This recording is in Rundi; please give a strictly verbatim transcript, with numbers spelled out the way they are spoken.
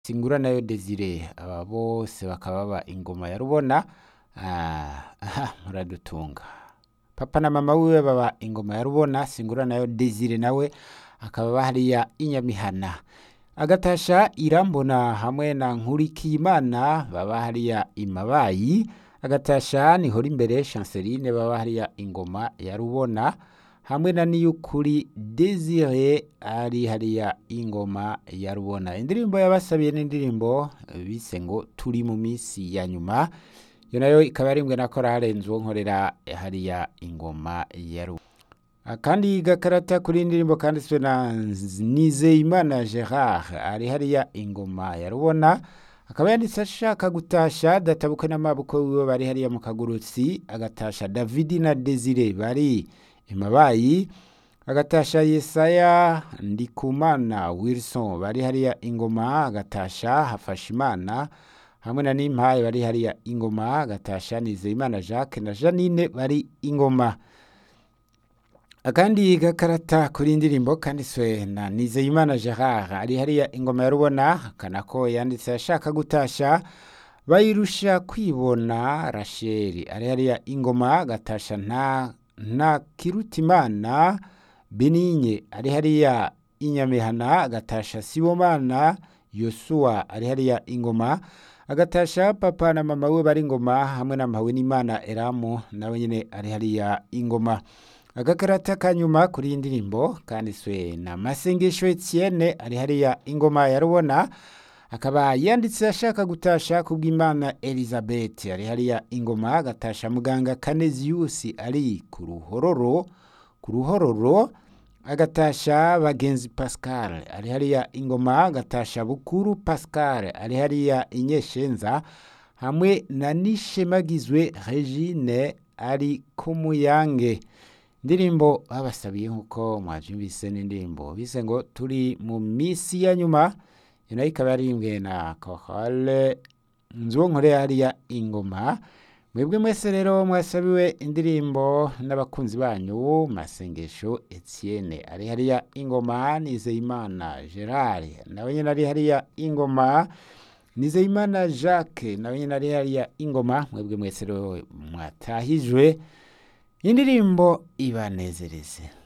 Singura nayo Desire, aba bose bakaba baba ingoma ya Rubona. Ah, aha muradutunga. Papa na mama wiwe baba ingoma ya Rubona, Singura nayo Desire nawe akaba bahariya inyamihana. Agatasha Irambona hamwe na Nkurikiyimana baba hariya imabayi. Agatasha Nihora imbere Chanceline baba hariya ingoma ya Rubona. Hamwe na Niyukuri Desire ari hariya ingoma ya Rubona. Indirimbo yabasabiye n'indirimbo bise ngo turi mu misi ya nyuma. Yo nayo ikaba arimbwe na korale Nzonkorera hariya ingoma ya Rubona. Akandi gakarata kuri indirimbo kanditswe na Nizeyimana Gerard ari hariya ingoma ya Rubona. Akaba yanditse ashaka gutasha Databukwe n'amabukwe wiwe bari hariya mu Kagurutsi. Agatasha David na Desire bari imabayi. Agatasha Yesaya Ndikumana Wilson bari hariya ingoma. Agatasha Hafashimana hamwe na Nimpaye bari hariya ingoma. Agatasha Nizeyimana Jacques na Janine bari ingoma. Akandi gakarata kuri indirimbo kanditswe na Nizeyimana Gerard ari hariya ingoma ya Rubona. Kanako yanditse ashaka gutasha Bayirusha Kwibona Rachel ari hariya ingoma. Agatasha nta nta Kirutimana Benigne ari hariya inyamihana. Agatasha Sibomana Yosua ari hariya ingoma. Agatasha papa na mama we bari ingoma hamwe na mpawe n'Imana Eramu nawe nyene ari hariya ingoma. Agakarata kanyuma kuri indirimbo kanditswe na Masengesho Etienne ari hariya ingoma ya Rubona. Akaba yanditse ashaka gutasha kubw'Imana Elizabeth ari hariya ingoma. Agatasha muganga Canesius ari ku ruhororo ku ruhororo. Agatasha Bagenzi Pascal ari hariya ingoma. Agatasha Bukuru Pascal ari hariya inyeshenza hamwe na Nishemagizwe Regine ari kumuyange. Ndirimbo babasabiye nkuko mwavyumvise n'indirimbo bise ngo turi mu misi ya nyuma. Ino ikaba arimbwe na Korale Nzonkorera hariya ingoma. Mwebwe mwese rero mwasabiwe indirimbo n'abakunzi banyu. Masengesho Etienne ari hariya ingoma. Nizeyimana Gerard nawe nyene ari hariya ingoma. Nizeyimana Jacques nawe nyene ari hariya ingoma. Mwebwe mwese rero mwatahijwe indirimbo ibanezereze.